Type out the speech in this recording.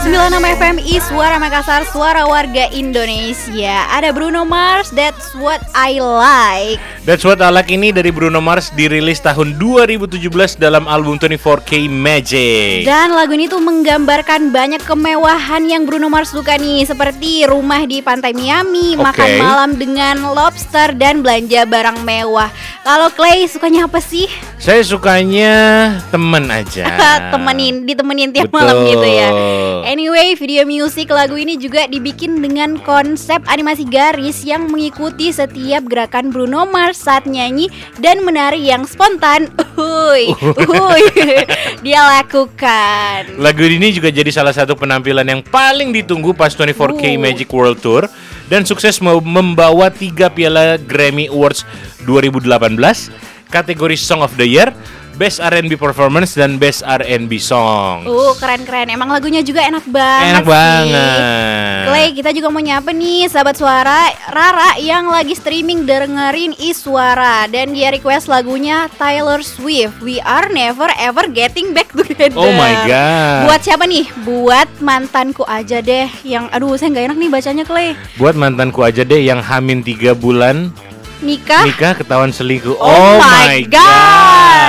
96 FMI Suara Makassar, suara warga Indonesia. Ada Bruno Mars, That's What I Like. That's What I Like ini dari Bruno Mars dirilis tahun 2017 dalam album 24K Magic. Dan lagu ini tuh menggambarkan banyak kemewahan yang Bruno Mars suka nih, seperti rumah di pantai Miami, makan malam dengan lobster, dan belanja barang mewah. Kalau Clay sukanya apa sih? Saya sukanya temen aja. Ditemenin tiap malam gitu ya. Anyway, video musik lagu ini juga dibikin dengan konsep animasi garis yang mengikuti setiap gerakan Bruno Mars saat nyanyi dan menari yang spontan. Dia lakukan. Lagu ini juga jadi salah satu penampilan yang paling ditunggu pas 24K Magic World Tour dan sukses membawa 3 piala Grammy Awards 2018, kategori Song of the Year, Best R&B Performance, dan Best R&B Song. Keren-keren. Emang lagunya juga enak banget. Enak banget. Clay, kita juga mau nyapa nih sahabat suara Rara yang lagi streaming dengerin Iswara, dan dia request lagunya Taylor Swift, We Are Never Ever Getting Back Together. Oh my god. Buat siapa nih? Buat mantanku aja deh. Yang saya gak enak nih bacanya, Clay. Buat mantanku aja deh yang hamil 3 bulan Nikah ketahuan selingkuh. Oh my god.